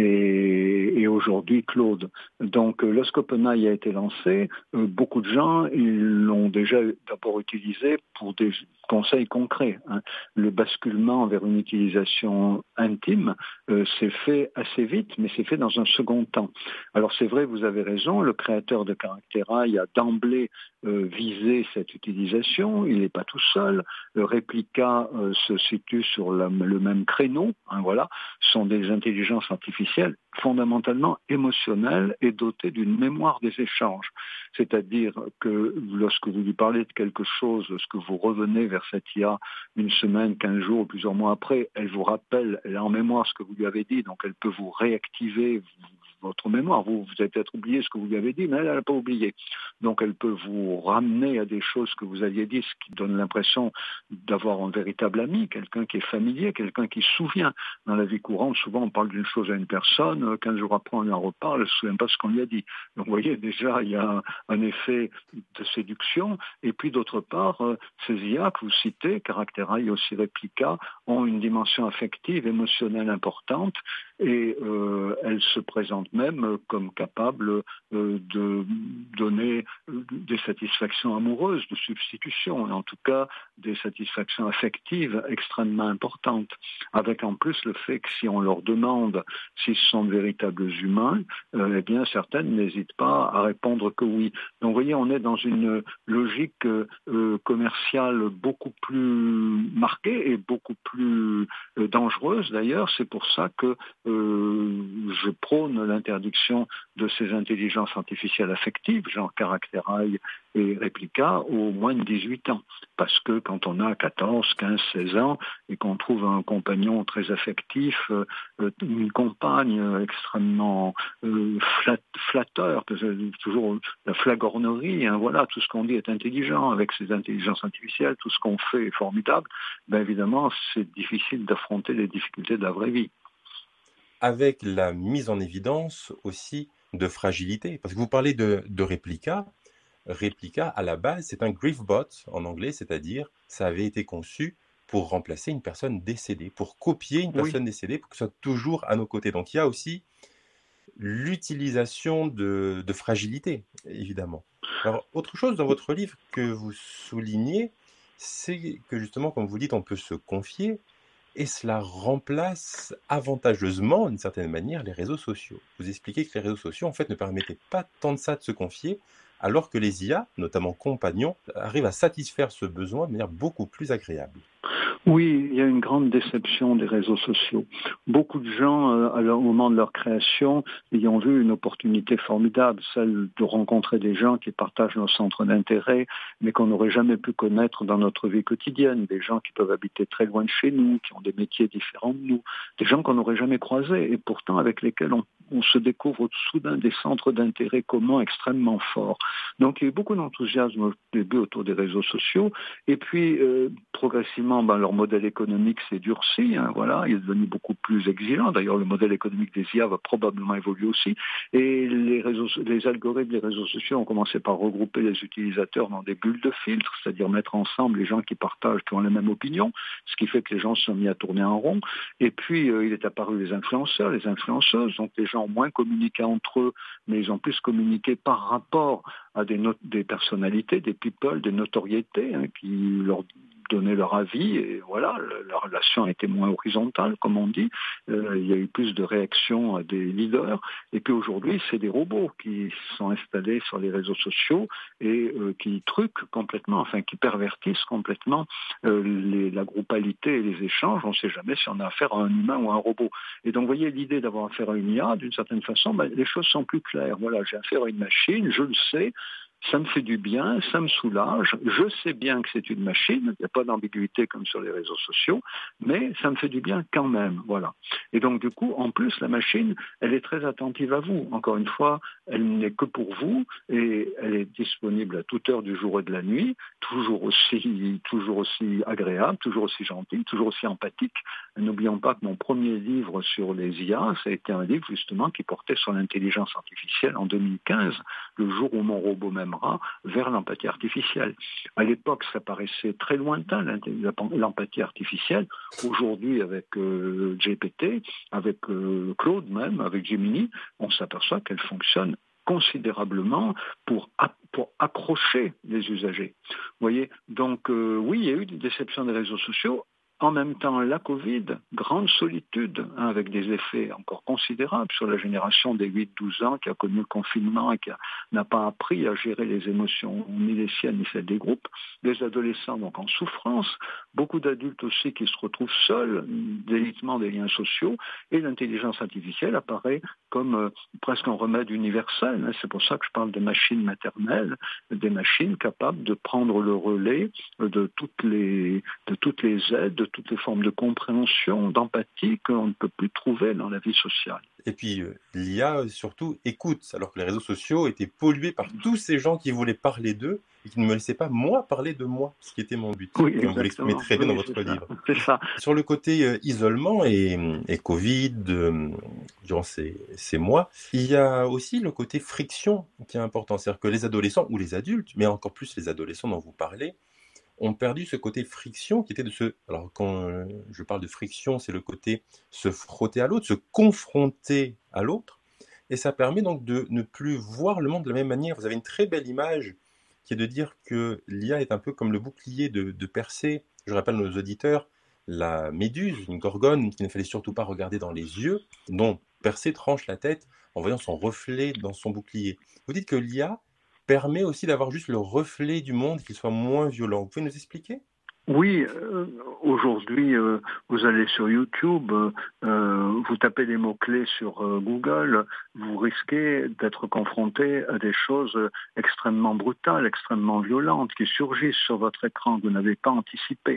Speaker 10: et aujourd'hui Claude. Donc lorsqu'OpenAI a été lancé, beaucoup de gens ils l'ont déjà d'abord utilisé pour des conseil concret. Le basculement vers une utilisation intime s'est fait assez vite, mais c'est fait dans un second temps. Alors c'est vrai, vous avez raison, le créateur de Characteraille a d'emblée visé cette utilisation. Il n'est pas tout seul. Replica se situe sur le même créneau. Voilà, ce sont des intelligences artificielles fondamentalement émotionnelles et dotées d'une mémoire des échanges. C'est-à-dire que lorsque vous lui parlez de quelque chose, lorsque vous revenez vers cette IA une semaine, 15 jours ou plusieurs mois après, elle vous rappelle, elle a en mémoire ce que vous lui avez dit, donc elle peut vous réactiver votre mémoire. Vous avez peut-être oublié ce que vous lui avez dit, mais elle n'a pas oublié. Donc elle peut vous ramener à des choses que vous aviez dit, ce qui donne l'impression d'avoir un véritable ami, quelqu'un qui est familier, quelqu'un qui se souvient. Dans la vie courante, souvent on parle d'une chose à une personne, 15 jours après on lui en reparle, elle ne se souvient pas ce qu'on lui a dit. Donc vous voyez, déjà il y a un effet de séduction. Et puis d'autre part, ces IA que vous citez, Characteraille et aussi Replica, ont une dimension affective, émotionnelle importante, et elles se présentent même comme capables de donner des satisfactions amoureuses, de substitution, et en tout cas des satisfactions affectives extrêmement importantes, avec en plus le fait que si on leur demande s'ils sont de véritables humains, eh bien certaines n'hésitent pas à répondre que oui. Donc vous voyez, on est dans une logique commerciale beaucoup plus marquée et beaucoup plus dangereuse d'ailleurs. C'est pour ça que je prône l'interdiction de ces intelligences artificielles affectives, genre Characteraille et Replica, au moins de 18 ans. Parce que quand on a 14, 15, 16 ans et qu'on trouve un compagnon très affectif, une compagne extrêmement flatteur, toujours la flagornerie, voilà, tout ce qu'on dit est intelligent avec ces intelligences artificielles, tout ce qu'on fait est formidable, ben évidemment c'est difficile d'affronter les difficultés de la vraie vie.
Speaker 9: Avec la mise en évidence aussi de fragilité. Parce que vous parlez de Replica. Replica, à la base, c'est un griefbot en anglais, c'est-à-dire ça avait été conçu pour remplacer une personne décédée, pour copier une personne décédée, pour que ce soit toujours à nos côtés. Donc il y a aussi l'utilisation de fragilité, évidemment. Alors, autre chose dans votre livre que vous soulignez, c'est que justement, comme vous dites, on peut se confier, et cela remplace avantageusement, d'une certaine manière, les réseaux sociaux. Vous expliquez que les réseaux sociaux, en fait, ne permettaient pas tant de ça de se confier, alors que les IA, notamment Compagnon, arrivent à satisfaire ce besoin de manière beaucoup plus agréable.
Speaker 10: Oui, il y a une grande déception des réseaux sociaux. Beaucoup de gens, au moment de leur création, y ont vu une opportunité formidable, celle de rencontrer des gens qui partagent nos centres d'intérêt, mais qu'on n'aurait jamais pu connaître dans notre vie quotidienne. Des gens qui peuvent habiter très loin de chez nous, qui ont des métiers différents de nous, des gens qu'on n'aurait jamais croisés, et pourtant avec lesquels on se découvre soudain des centres d'intérêt communs extrêmement forts. Donc il y a eu beaucoup d'enthousiasme au début autour des réseaux sociaux, et puis progressivement, leur modèle économique s'est durci, voilà, il est devenu beaucoup plus exigeant. D'ailleurs, le modèle économique des IA va probablement évoluer aussi. Et les algorithmes des réseaux sociaux ont commencé par regrouper les utilisateurs dans des bulles de filtre, c'est-à-dire mettre ensemble les gens qui partagent, qui ont la même opinion, ce qui fait que les gens se sont mis à tourner en rond. Et puis, il est apparu les influenceurs, les influenceuses, donc les gens ont moins communiqué entre eux, mais ils ont plus communiqué par rapport à des personnalités, des people, des notoriétés, qui leur donner leur avis, et voilà, la relation a été moins horizontale, comme on dit. Il y a eu plus de réactions des leaders, et puis aujourd'hui, c'est des robots qui sont installés sur les réseaux sociaux et qui truquent complètement, enfin qui pervertissent complètement la groupalité et les échanges. On ne sait jamais si on a affaire à un humain ou à un robot. Et donc, vous voyez, l'idée d'avoir affaire à une IA, d'une certaine façon, les choses sont plus claires. Voilà, j'ai affaire à une machine, je le sais, ça me fait du bien, ça me soulage, je sais bien que c'est une machine, il n'y a pas d'ambiguïté comme sur les réseaux sociaux, mais ça me fait du bien quand même, voilà. Et donc du coup, en plus, la machine, elle est très attentive à vous. Encore une fois, elle n'est que pour vous, et elle est disponible à toute heure du jour et de la nuit, toujours aussi agréable, toujours aussi gentille, toujours aussi empathique. N'oublions pas que mon premier livre sur les IA, ça a été un livre justement qui portait sur l'intelligence artificielle en 2015, le jour où mon robot m'aimera, vers l'empathie artificielle. À l'époque, ça paraissait très lointain, l'empathie artificielle. Aujourd'hui, avec GPT, avec Claude même, avec Gemini, on s'aperçoit qu'elle fonctionne considérablement pour accrocher les usagers. Vous voyez, donc oui, il y a eu des déceptions des réseaux sociaux. En même temps, la Covid, grande solitude, avec des effets encore considérables sur la génération des 8-12 ans qui a connu le confinement et qui n'a pas appris à gérer les émotions, ni les siennes, ni celles des groupes. Les adolescents, donc, en souffrance. Beaucoup d'adultes aussi qui se retrouvent seuls, délitement des liens sociaux. Et l'intelligence artificielle apparaît comme presque un remède universel. C'est pour ça que je parle des machines maternelles, des machines capables de prendre le relais de toutes les aides, de toutes les formes de compréhension, d'empathie qu'on ne peut plus trouver dans la vie sociale.
Speaker 9: Et puis l'IA surtout écoute, alors que les réseaux sociaux étaient pollués par tous ces gens qui voulaient parler d'eux et qui ne me laissaient pas moi parler de moi, ce qui était mon but,
Speaker 10: oui,
Speaker 9: comme vous l'exprimez très bien dans votre livre.
Speaker 10: C'est ça.
Speaker 9: Sur le côté isolement et Covid, durant ces mois, il y a aussi le côté friction qui est important, c'est-à-dire que les adolescents ou les adultes, mais encore plus les adolescents dont vous parlez, ont perdu ce côté friction qui était alors quand je parle de friction, c'est le côté se frotter à l'autre, se confronter à l'autre, et ça permet donc de ne plus voir le monde de la même manière. Vous avez une très belle image qui est de dire que l'IA est un peu comme le bouclier de Persée. Je rappelle à nos auditeurs la méduse, une gorgone qu'il ne fallait surtout pas regarder dans les yeux, dont Persée tranche la tête en voyant son reflet dans son bouclier. Vous dites que l'IA permet aussi d'avoir juste le reflet du monde, qu'il soit moins violent. Vous pouvez nous expliquer ?
Speaker 10: Oui, aujourd'hui, vous allez sur YouTube, vous tapez des mots-clés sur Google, vous risquez d'être confronté à des choses extrêmement brutales, extrêmement violentes, qui surgissent sur votre écran que vous n'avez pas anticipé.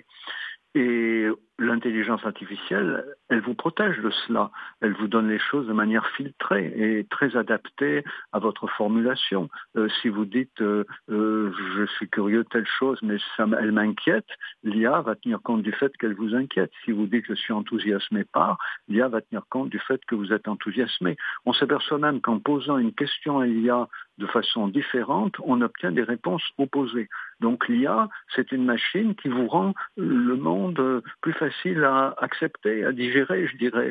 Speaker 10: Et l'intelligence artificielle, elle vous protège de cela. Elle vous donne les choses de manière filtrée et très adaptée à votre formulation. Si vous dites je suis curieux de telle chose, mais elle m'inquiète, l'IA va tenir compte du fait qu'elle vous inquiète. Si vous dites je suis enthousiasmé par, l'IA va tenir compte du fait que vous êtes enthousiasmé. On s'aperçoit même qu'en posant une question à l'IA de façon différente, on obtient des réponses opposées. Donc l'IA, c'est une machine qui vous rend le monde plus facile à accepter, à digérer, je dirais,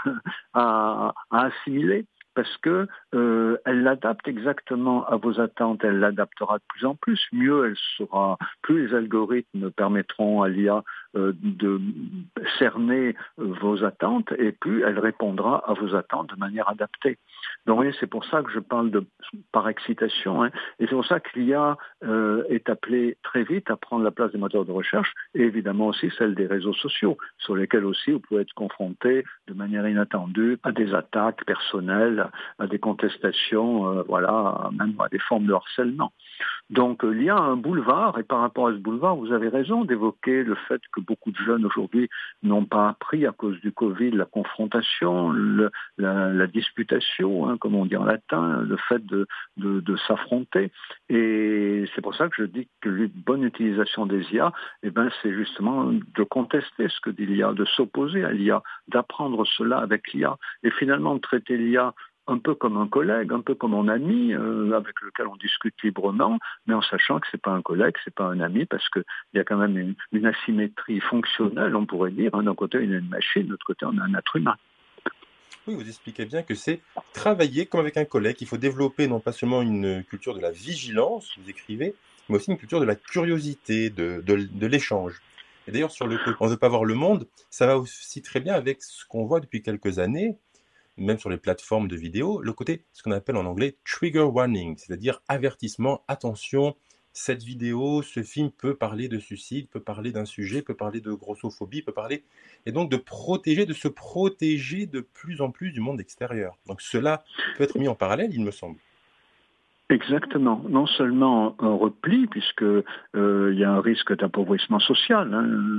Speaker 10: à assimiler, parce que elle l'adapte exactement à vos attentes, elle l'adaptera de plus en plus, mieux elle sera, plus les algorithmes permettront à l'IA de cerner vos attentes, et plus elle répondra à vos attentes de manière adaptée. Donc oui, c'est pour ça que je parle par excitation, et c'est pour ça que l'IA est appelée très vite à prendre la place des moteurs de recherche, et évidemment aussi celle des réseaux sociaux, sur lesquels aussi vous pouvez être confronté de manière inattendue à des attaques personnelles, à des contestations, même à des formes de harcèlement. Donc l'IA a un boulevard, et par rapport à ce boulevard, vous avez raison d'évoquer le fait que beaucoup de jeunes aujourd'hui n'ont pas appris à cause du Covid la confrontation, la disputation, comme on dit en latin, le fait de s'affronter. Et c'est pour ça que je dis que la bonne utilisation des IA, c'est justement de contester ce que dit l'IA, de s'opposer à l'IA, d'apprendre cela avec l'IA, et finalement de traiter l'IA un peu comme un collègue, un peu comme un ami avec lequel on discute librement, mais en sachant que c'est pas un collègue, c'est pas un ami, parce qu'il y a quand même une asymétrie fonctionnelle, on pourrait dire. D'un côté, on a une machine, de l'autre côté, on a un être humain.
Speaker 9: Oui, vous expliquez bien que c'est travailler comme avec un collègue. Il faut développer non pas seulement une culture de la vigilance, vous écrivez, mais aussi une culture de la curiosité, de l'échange. Et d'ailleurs, sur le côté, on ne veut pas voir le monde, ça va aussi très bien avec ce qu'on voit depuis quelques années, même sur les plateformes de vidéos, le côté, ce qu'on appelle en anglais trigger warning, c'est-à-dire avertissement, attention, cette vidéo, ce film peut parler de suicide, peut parler d'un sujet, peut parler de grossophobie, peut parler... Et donc de se protéger de plus en plus du monde extérieur. Donc cela peut être mis en parallèle, il me semble.
Speaker 10: Exactement. Non seulement un repli, puisque il y a un risque d'appauvrissement social.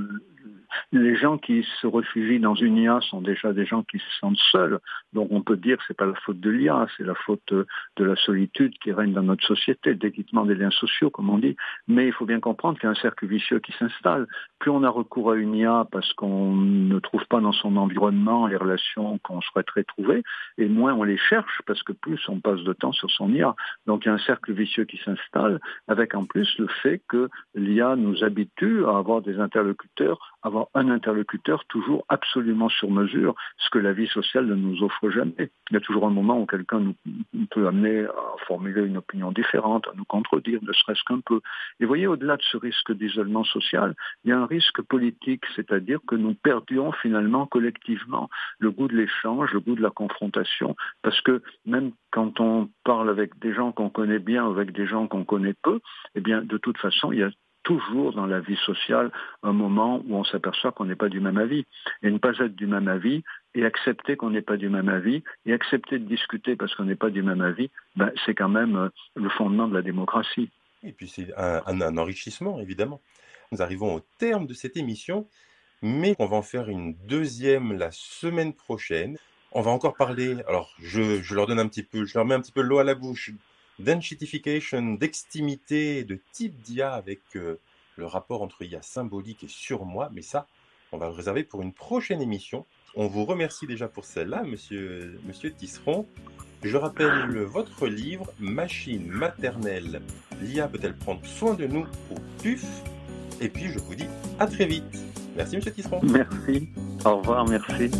Speaker 10: Les gens qui se réfugient dans une IA sont déjà des gens qui se sentent seuls. Donc on peut dire que c'est pas la faute de l'IA, c'est la faute de la solitude qui règne dans notre société, le délitement des liens sociaux, comme on dit. Mais il faut bien comprendre qu'il y a un cercle vicieux qui s'installe. Plus on a recours à une IA parce qu'on ne trouve pas dans son environnement les relations qu'on souhaiterait trouver, et moins on les cherche parce que plus on passe de temps sur son IA. Donc il y a un cercle vicieux qui s'installe, avec en plus le fait que l'IA nous habitue à avoir des interlocuteurs avant d'avoir un interlocuteur toujours absolument sur mesure, ce que la vie sociale ne nous offre jamais. Il y a toujours un moment où quelqu'un nous peut amener à formuler une opinion différente, à nous contredire, ne serait-ce qu'un peu. Et vous voyez, au-delà de ce risque d'isolement social, il y a un risque politique, c'est-à-dire que nous perdions finalement collectivement le goût de l'échange, le goût de la confrontation, parce que même quand on parle avec des gens qu'on connaît bien, avec des gens qu'on connaît peu, eh bien, de toute façon, il y a toujours dans la vie sociale un moment où on s'aperçoit qu'on n'est pas du même avis. Et ne pas être du même avis et accepter qu'on n'est pas du même avis et accepter de discuter parce qu'on n'est pas du même avis, c'est quand même le fondement de la démocratie.
Speaker 9: Et puis c'est un enrichissement, évidemment. Nous arrivons au terme de cette émission, mais on va en faire une deuxième la semaine prochaine. On va encore parler, alors je leur mets un petit peu l'eau à la bouche, d'enchitification, d'extimité, de type d'IA avec le rapport entre IA symbolique et surmoi, mais ça, on va le réserver pour une prochaine émission. On vous remercie déjà pour celle-là, monsieur Tisserand. Je rappelle votre livre, Machine maternelle, l'IA peut-elle prendre soin de nous au PUF? Et puis je vous dis à très vite. Merci monsieur Tisserand.
Speaker 10: Merci, au revoir, merci.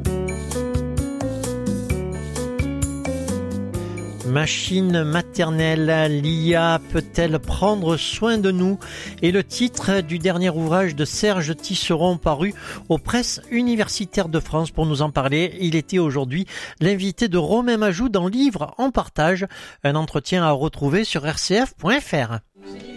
Speaker 3: Machine maternelle, l'IA peut-elle prendre soin de nous? Et le titre du dernier ouvrage de Serge Tisserand paru aux presses universitaires de France. Pour nous en parler, il était aujourd'hui l'invité de Romain Majou dans Livre en partage, un entretien à retrouver sur rcf.fr.